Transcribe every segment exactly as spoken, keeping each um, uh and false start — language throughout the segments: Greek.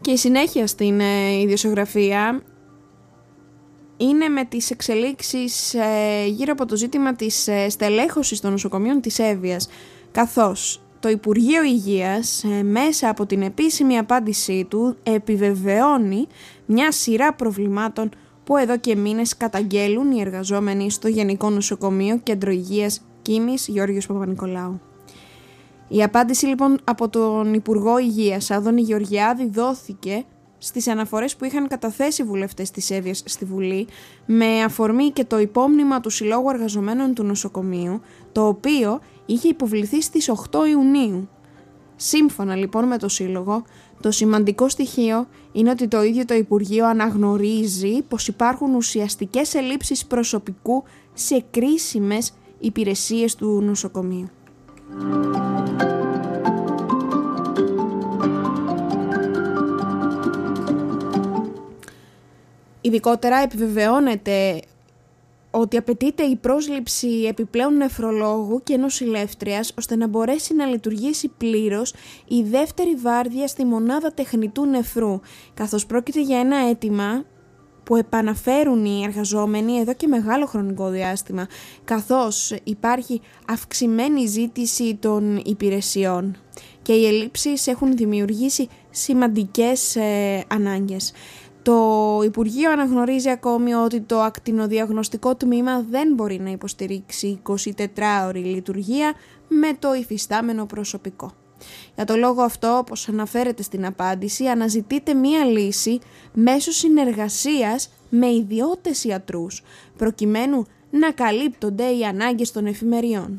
Και η συνέχεια στην ε, ειδησιογραφία είναι με τις εξελίξεις ε, γύρω από το ζήτημα της ε, στελέχωσης των νοσοκομείων της Εύβοιας, καθώς το Υπουργείο Υγείας ε, μέσα από την επίσημη απάντησή του επιβεβαιώνει μια σειρά προβλημάτων που εδώ και μήνες καταγγέλουν οι εργαζόμενοι στο Γενικό Νοσοκομείο Κέντρο Υγείας Κίμης Γιώργος Παπα-Νικολάου. Η απάντηση λοιπόν από τον Υπουργό Υγείας Άδωνη Γεωργιάδη δόθηκε στις αναφορές που είχαν καταθέσει βουλευτές της Εύβοιας στη Βουλή με αφορμή και το υπόμνημα του Συλλόγου Εργαζομένων του Νοσοκομείου, το οποίο είχε υποβληθεί στις οκτώ Ιουνίου. Σύμφωνα λοιπόν με το Σύλλογο, το σημαντικό στοιχείο είναι ότι το ίδιο το Υπουργείο αναγνωρίζει πως υπάρχουν ουσιαστικές ελλείψεις προσωπικού σε κρίσιμες υπηρεσίες του νοσοκομείου. Ειδικότερα επιβεβαιώνεται ότι απαιτείται η πρόσληψη επιπλέον νεφρολόγου και νοσηλεύτριας ώστε να μπορέσει να λειτουργήσει πλήρως η δεύτερη βάρδια στη μονάδα τεχνητού νεφρού, καθώς πρόκειται για ένα αίτημα που επαναφέρουν οι εργαζόμενοι εδώ και μεγάλο χρονικό διάστημα, καθώς υπάρχει αυξημένη ζήτηση των υπηρεσιών και οι ελλείψεις έχουν δημιουργήσει σημαντικές ε, ανάγκες. Το Υπουργείο αναγνωρίζει ακόμη ότι το ακτινοδιαγνωστικό τμήμα δεν μπορεί να υποστηρίξει εικοσιτετράωρη λειτουργία με το υφιστάμενο προσωπικό. Για το λόγο αυτό, όπως αναφέρεται στην απάντηση, αναζητείται μία λύση μέσω συνεργασίας με ιδιώτες ιατρούς, προκειμένου να καλύπτονται οι ανάγκες των εφημεριών.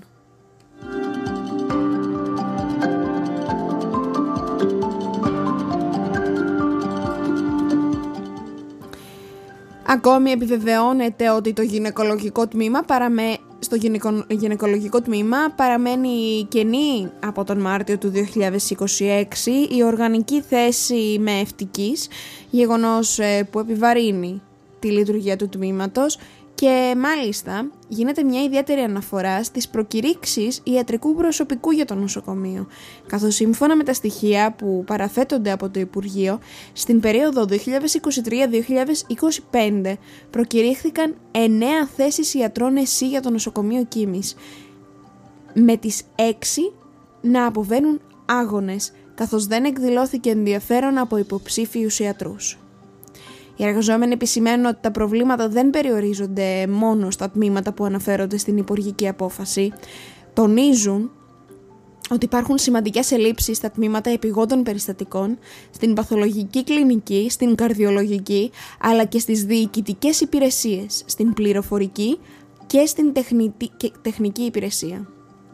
Ακόμη επιβεβαιώνεται ότι το γυναικολογικό τμήμα παραμέ... στο γυναικο... γυναικολογικό τμήμα παραμένει κενή από τον Μάρτιο του δύο χιλιάδες είκοσι έξι η οργανική θέση με ευτικής, γεγονός που επιβαρύνει τη λειτουργία του τμήματος και μάλιστα γίνεται μια ιδιαίτερη αναφορά στις προκηρύξεις ιατρικού προσωπικού για το νοσοκομείο, καθώς σύμφωνα με τα στοιχεία που παραθέτονται από το Υπουργείο, στην περίοδο δύο χιλιάδες είκοσι τρία με δύο χιλιάδες είκοσι πέντε προκηρύχθηκαν εννέα θέσεις ιατρών ΕΣΥ για το νοσοκομείο Κίμης, με τις έξι να αποβαίνουν άγονες, καθώς δεν εκδηλώθηκε ενδιαφέρον από υποψήφιους ιατρούς. Οι εργαζόμενοι επισημαίνουν ότι τα προβλήματα δεν περιορίζονται μόνο στα τμήματα που αναφέρονται στην υπουργική απόφαση. Τονίζουν ότι υπάρχουν σημαντικές ελλείψεις στα τμήματα επιγόντων περιστατικών, στην παθολογική κλινική, στην καρδιολογική, αλλά και στις διοικητικές υπηρεσίες, στην πληροφορική και στην τεχνητή, και τεχνική υπηρεσία.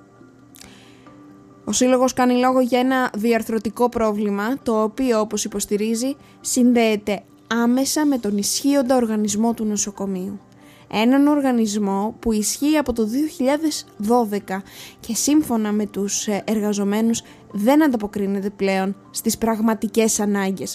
Ο Σύλλογος κάνει λόγο για ένα διαρθρωτικό πρόβλημα, το οποίο, όπως υποστηρίζει, συνδέεται άμεσα με τον ισχύοντα οργανισμό του νοσοκομείου. Έναν οργανισμό που ισχύει από το δύο χιλιάδες δώδεκα και σύμφωνα με τους εργαζομένους δεν ανταποκρίνεται πλέον στις πραγματικές ανάγκες